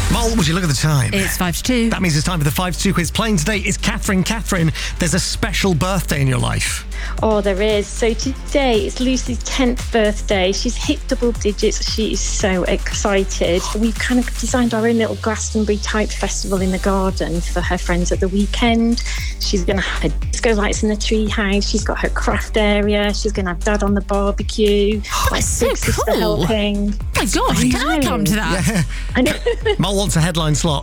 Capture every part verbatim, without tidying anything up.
Mole, would you look at the time? It's five to two. That means it's time for the five to two quiz. Playing today is Catherine. Catherine, there's a special birthday in your life. Oh, there is. So today it's Lucy's tenth birthday. She's hit double digits. She is so excited. We've kind of designed our own little Glastonbury type festival in the garden for her friends at the weekend. She's going to have her disco lights in the tree house. She's got her craft area. She's going to have Dad on the barbecue. Oh, my that's so big sister cool. helping. Oh my gosh, I can I know. come to that? Yeah. I know. Mole wants a headline slot.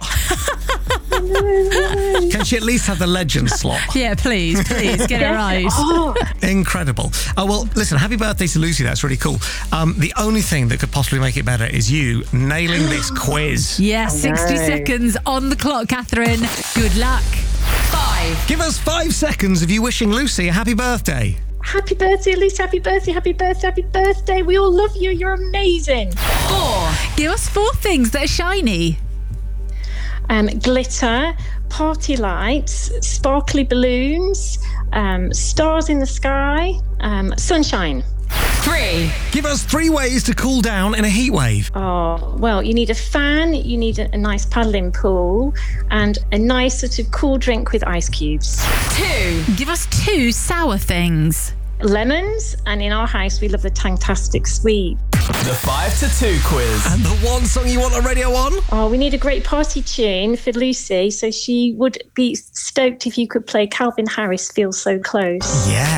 Can she at least have the legend slot? Yeah, please, please, get it right. Oh, Incredible. Oh, well, listen, happy birthday to Lucy. That's really cool. Um, the only thing that could possibly make it better is you nailing this quiz. Yeah, sixty No. seconds on the clock, Catherine. Good luck. Five. Give us five seconds of you wishing Lucy a happy birthday. happy birthday, Lucy. Happy birthday, happy birthday, happy birthday. We all love you. You're amazing. Four. Give us four things that are shiny. Um, glitter, party lights, sparkly balloons, um, stars in the sky, um, sunshine. Three. Give us three ways to cool down in a heat wave. Oh, well, you need a fan, you need a, a nice paddling pool, and a nice sort of cool drink with ice cubes. Two. Give us two sour things. Lemons, and in our house, we love the Tanktastic Sweet. The five to two quiz. And the one song you want on Radio one? Oh, we need a great party tune for Lucy, so she would be stoked if you could play Calvin Harris, Feel So Close. Yeah.